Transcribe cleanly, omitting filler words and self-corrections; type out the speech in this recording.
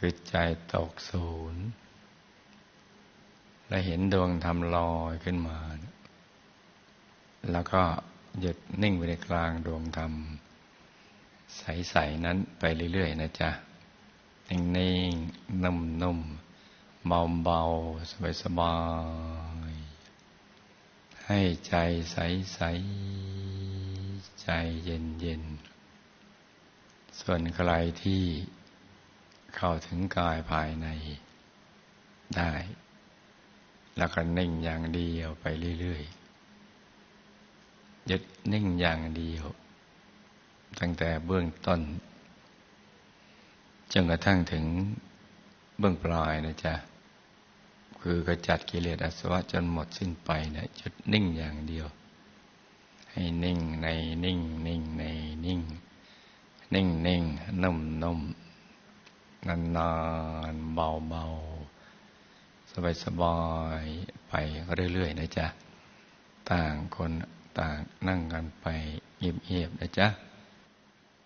คือใจตกศูนย์และเห็นดวงธรรมลอยขึ้นมาแล้วก็หยุดนิ่งไปในกลางดวงธรรมใสๆนั้นไปเรื่อยๆนะจ๊ะนิ่งๆนุ่มๆเบาๆสบายๆให้ใจใสๆใจเย็นๆส่วนใครที่เข้าถึงกายภายในได้แล้วก็นิ่งอย่างเดียวไปเรื่อยๆหยุดนิ่งอย่างเดียวตั้งแต่เบื้องต้นจนกระทั่งถึงเบื้องปลายนะจ๊ะคือกระจัดกิเลสอาสวะจนหมดสิ้นไปนะหยุดนิ่งอย่างเดียวให้นิ่งในนิ่งนิ่งในนิ่งนิ่งนิ่งนุ่มนุ่มนานๆเบาๆสบายๆไปเรื่อยๆนะจ๊ะต่างคนต่างนั่งกันไปเงียบๆนะจ๊ะ